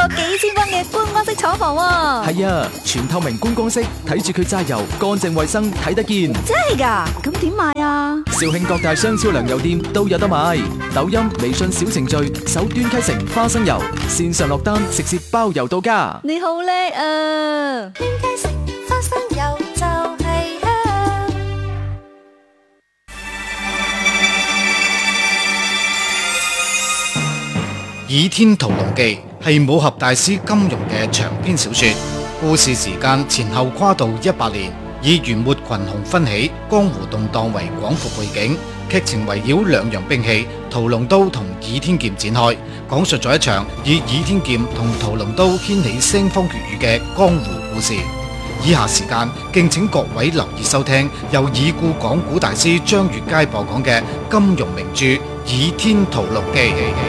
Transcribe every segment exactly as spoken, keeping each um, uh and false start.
個幾千蚊嘅觀光式廠房喎。 係啊，全透明觀光式，睇住佢榨油，乾淨衛生，睇得見。 真係噶？咁點買啊？ 肇慶各大商超糧油店都有得買，抖音、微信小程序搜端溪城花生油，線上落單，直接包郵到家。 你好叻啊！ 端溪城花生油就係香。 《倚天屠龍記》係武俠大師金庸嘅長篇小說，故事時間前後跨度一百年，以元末群雄紛起、江湖動盪為廣闊背景，劇情圍繞兩樣兵器屠龍刀同倚天劍展開，講述咗一場以倚天劍同屠龍刀掀起腥風血雨嘅江湖故事。以下時間敬請各位留意收聽由已故講古大師張月佳播講嘅金庸名著《倚天屠龍記》。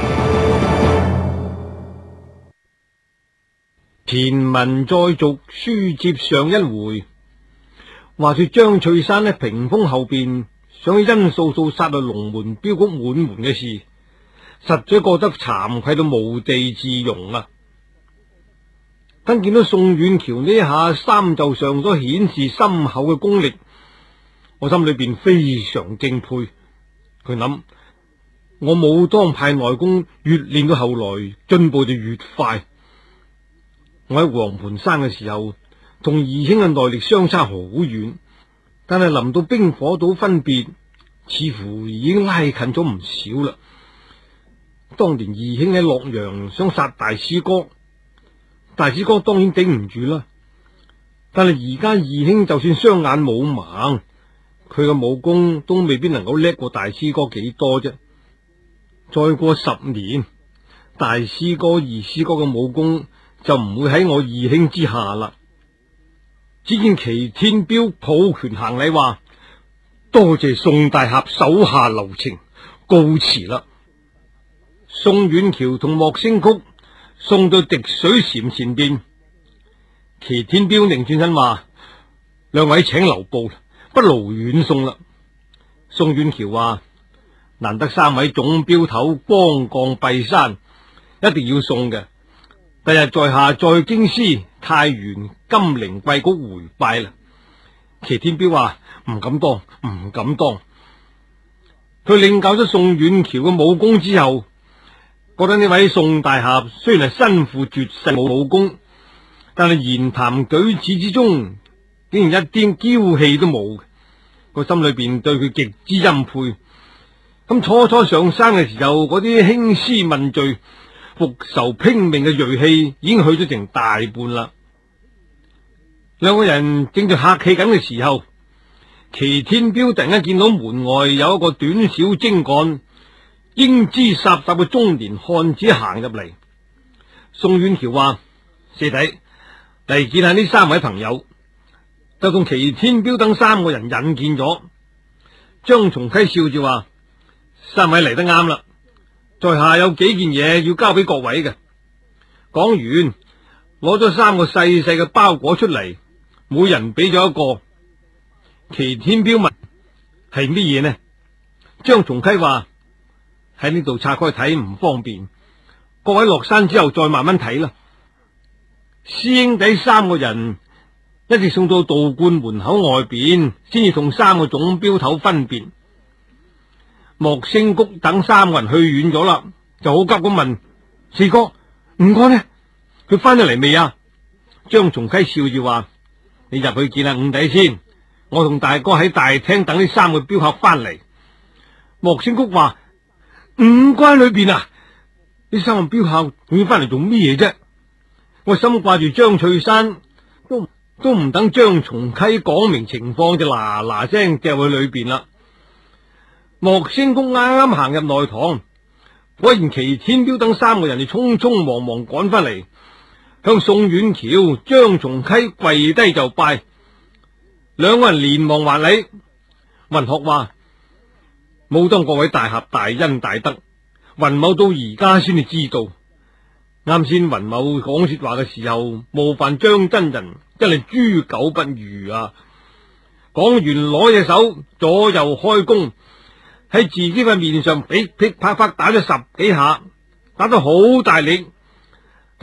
前文再續，書接上一回。話說張翠山喺屏風後邊想起殷素素殺害龍門鏢局滿門嘅事，實在覺得慚愧到無地自容啊！等見到宋遠橋呢一下三袖上所顯示深厚嘅功力，我心裏邊非常敬佩。佢諗，我武當派內功越練到後來進步就越快。我喺黃盤山嘅時候，同義兄嘅內力相差好遠，但係臨到冰火島分別，似乎已經拉近咗唔少啦。當年義兄喺洛陽想殺大師哥，大師哥當然頂唔住啦。但係而家義兄就算雙眼冇盲，佢嘅武功都未必能夠叻過大師哥幾多啫。再過十年，大師哥、二師哥嘅武功就唔會喺我義兄之下啦。只見祁天彪抱拳行禮話：多謝宋大俠手下留情，告辭啦。宋遠橋同莫星曲送到滴水禪前邊，祁天彪擰轉身話：兩位請留步，不勞遠送啦。宋遠橋話：難得三位總鏢頭光降碧山，一定要送嘅。第日在下再京師太原金陵貴局回拜啦。祁天彪話：唔敢當，唔敢當。佢領教咗宋遠橋嘅武功之後，覺得呢位宋大俠雖然係身負絕世武武功，但係言談舉止之中竟然一啲嬌氣都冇，個心裏邊對佢極之欽佩。咁初初上山嘅時候，嗰啲興師問罪、復仇拼命嘅銳氣已經去咗成大半啦。兩個人正在客氣緊嘅時候，祁天彪突然間見到門外有一個短小精幹、英姿颯颯嘅中年漢子行入嚟。宋遠橋話：四弟，嚟見下呢三位朋友，就同祁天彪等三個人引見咗。張松溪笑住話：三位嚟得啱啦，在下有幾件嘢要交俾各位嘅。講完，攞咗三個細細嘅包裹出嚟，每人俾咗一個。祁天彪問：係乜嘢呢？張松溪話：喺呢度拆開睇唔方便，各位落山之後再慢慢睇啦。師兄弟三個人一直送到道觀門口外邊，先至同三個總鏢頭分別。莫星谷等三個人去遠咗啦，就好急咁問：四哥，五哥呢？佢翻咗嚟未啊？張松溪笑住話：你入去見下五弟先，我同大哥喺大廳等呢三個鏢客翻嚟。莫星谷話：五關裏邊啊，呢三個鏢客仲要翻嚟做咩嘢啫？我心掛住張翠山，都都唔等張松溪講明情況，就嗱嗱聲掉去裏邊啦。莫星谷啱啱行入內堂，果然祁天彪等三個人就匆匆忙忙趕翻嚟，向宋遠橋、張松溪跪低就拜。兩個人連忙還禮。雲鶴話：武當各位大俠大恩大德，雲某到而家先至知道。啱先雲某講說話嘅時候，冒犯張真人，真係豬狗不如啊！講完攞隻手左右開弓，喺自己嘅面上噼噼啪啪打咗十幾下，打得好大力。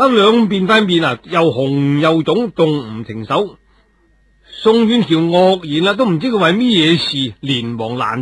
啊兩邊塊面啊又紅又腫，動唔停手。宋遠橋愕然啦，都唔知佢為咩嘢事，連忙攔